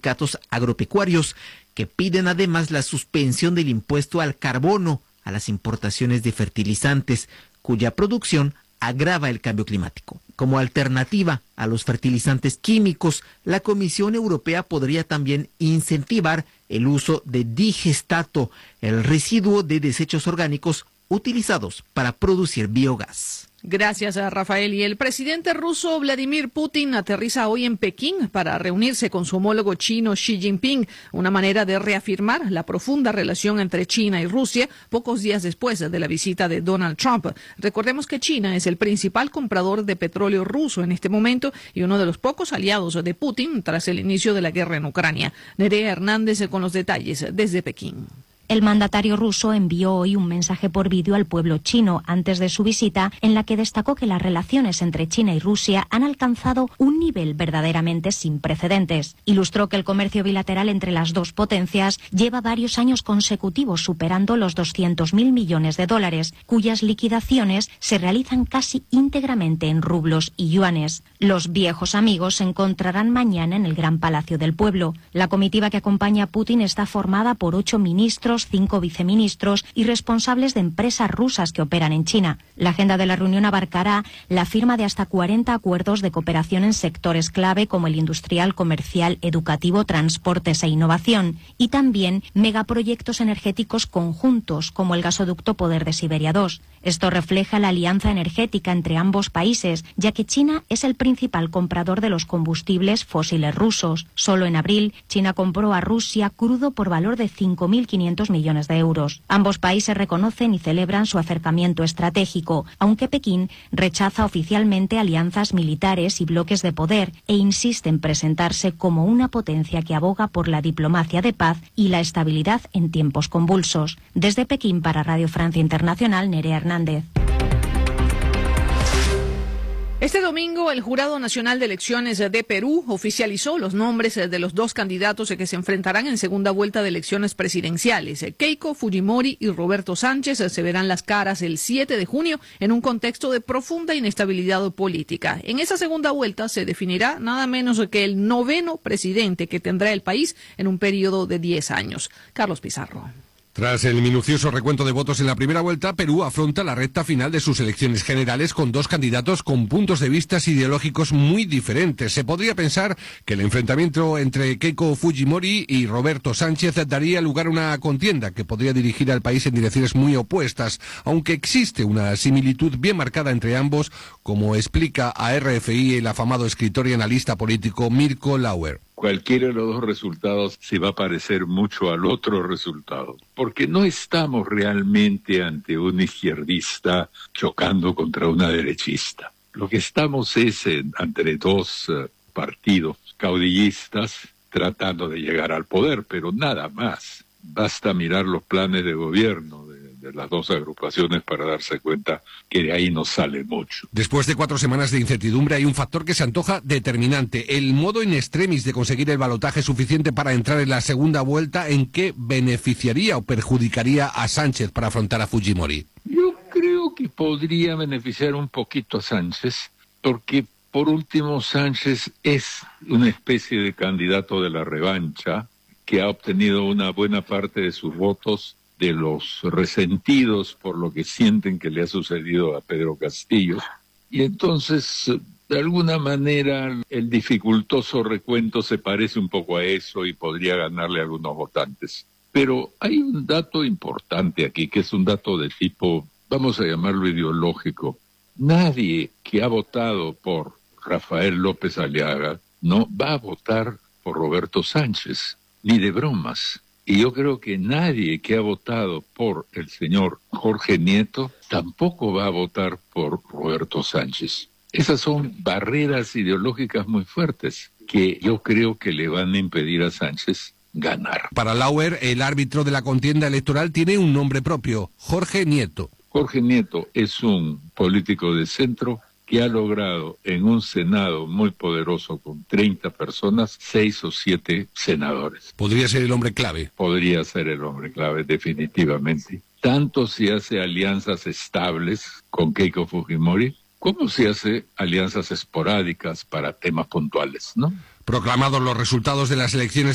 sindicatos agropecuarios, que piden además la suspensión del impuesto al carbono a las importaciones de fertilizantes, cuya producción agrava el cambio climático. Como alternativa a los fertilizantes químicos, la Comisión Europea podría también incentivar el uso de digestato, el residuo de desechos orgánicos utilizados para producir biogás. Gracias a Rafael. Y el presidente ruso Vladimir Putin aterriza hoy en Pekín para reunirse con su homólogo chino Xi Jinping, una manera de reafirmar la profunda relación entre China y Rusia pocos días después de la visita de Donald Trump. Recordemos que China es el principal comprador de petróleo ruso en este momento y uno de los pocos aliados de Putin tras el inicio de la guerra en Ucrania. Nerea Hernández con los detalles desde Pekín. El mandatario ruso envió hoy un mensaje por vídeo al pueblo chino antes de su visita, en la que destacó que las relaciones entre China y Rusia han alcanzado un nivel verdaderamente sin precedentes. Ilustró que el comercio bilateral entre las dos potencias lleva varios años consecutivos superando los 200.000 millones de dólares, cuyas liquidaciones se realizan casi íntegramente en rublos y yuanes. Los viejos amigos se encontrarán mañana en el Gran Palacio del Pueblo. La comitiva que acompaña a Putin está formada por 8 ministros, 5 viceministros y responsables de empresas rusas que operan en China. La agenda de la reunión abarcará la firma de hasta 40 acuerdos de cooperación en sectores clave como el industrial, comercial, educativo, transportes e innovación, y también megaproyectos energéticos conjuntos como el gasoducto Poder de Siberia 2. Esto refleja la alianza energética entre ambos países, ya que China es el principal comprador de los combustibles fósiles rusos. Solo en abril, China compró a Rusia crudo por valor de 5.500 millones de euros. Ambos países reconocen y celebran su acercamiento estratégico, aunque Pekín rechaza oficialmente alianzas militares y bloques de poder e insiste en presentarse como una potencia que aboga por la diplomacia de paz y la estabilidad en tiempos convulsos. Desde Pekín para Radio Francia Internacional, Nerea Hernández. Este domingo, el Jurado Nacional de Elecciones de Perú oficializó los nombres de los dos candidatos que se enfrentarán en segunda vuelta de elecciones presidenciales. Keiko Fujimori y Roberto Sánchez se verán las caras el 7 de junio en un contexto de profunda inestabilidad política. En esa segunda vuelta se definirá nada menos que el 9º presidente que tendrá el país en un periodo de 10 años. Carlos Pizarro. Tras el minucioso recuento de votos en la primera vuelta, Perú afronta la recta final de sus elecciones generales con dos candidatos con puntos de vista ideológicos muy diferentes. Se podría pensar que el enfrentamiento entre Keiko Fujimori y Roberto Sánchez daría lugar a una contienda que podría dirigir al país en direcciones muy opuestas, aunque existe una similitud bien marcada entre ambos, como explica a RFI el afamado escritor y analista político Mirko Lauer. Cualquiera de los dos resultados se va a parecer mucho al otro resultado, porque no estamos realmente ante un izquierdista chocando contra una derechista. Lo que estamos es entre dos partidos caudillistas tratando de llegar al poder, pero nada más. Basta mirar los planes de gobierno de las dos agrupaciones para darse cuenta que de ahí no sale mucho. Después de 4 semanas de incertidumbre hay un factor que se antoja determinante: el modo in extremis de conseguir el balotaje suficiente para entrar en la segunda vuelta, en que beneficiaría o perjudicaría a Sánchez para afrontar a Fujimori. Yo creo que podría beneficiar un poquito a Sánchez, porque por último Sánchez es una especie de candidato de la revancha que ha obtenido una buena parte de sus votos de los resentidos por lo que sienten que le ha sucedido a Pedro Castillo. Y entonces, de alguna manera, el dificultoso recuento se parece un poco a eso y podría ganarle a algunos votantes. Pero hay un dato importante aquí, que es un dato de tipo, vamos a llamarlo ideológico. Nadie que ha votado por Rafael López Aliaga no va a votar por Roberto Sánchez, ni de bromas. Y yo creo que nadie que ha votado por el señor Jorge Nieto tampoco va a votar por Roberto Sánchez. Esas son barreras ideológicas muy fuertes que yo creo que le van a impedir a Sánchez ganar. Para Lauer, el árbitro de la contienda electoral tiene un nombre propio: Jorge Nieto. Jorge Nieto es un político de centro que ha logrado en un Senado muy poderoso con 30 personas, 6 o 7 senadores. ¿Podría ser el hombre clave? Podría ser el hombre clave, definitivamente. Tanto si hace alianzas estables con Keiko Fujimori, como si hace alianzas esporádicas para temas puntuales, ¿no? Proclamados los resultados de las elecciones